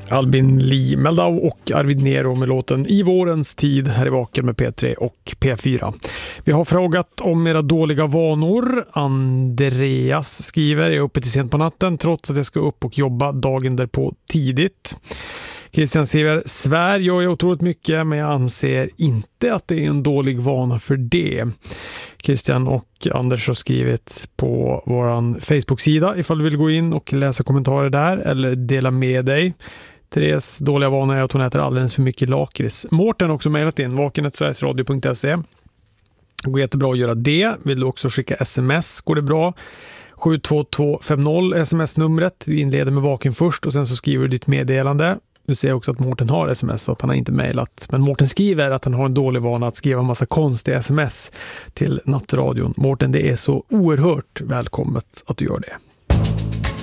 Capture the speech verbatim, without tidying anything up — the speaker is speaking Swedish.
Albin Lee Meldau och Arvid Nero med låten I vårens tid här i Vaken med P tre och P fyra. Vi har frågat om era dåliga vanor. Andreas skriver: jag är uppe till sent på natten trots att jag ska upp och jobba dagen därpå tidigt. Christian skriver: svär gör jag otroligt mycket, men jag anser inte att det är en dålig vana för det. Christian och Anders har skrivit på våran Facebook-sida ifall du vill gå in och läsa kommentarer där eller dela med dig. Therese dåliga vana är att hon äter alldeles för mycket lakrits. Mårten har också mejlat in vaken at sverigesradio punkt se. Det går jättebra att göra det. Vill du också skicka sms går det bra. sju två två fem noll sms-numret. Du inleder med vaken först och sen så skriver du ditt meddelande. Du ser också att Mårten har sms så att han har inte mejlat. Men Mårten skriver att han har en dålig vana att skriva en massa konstiga sms till nattradion. Mårten, det är så oerhört välkommet att du gör det.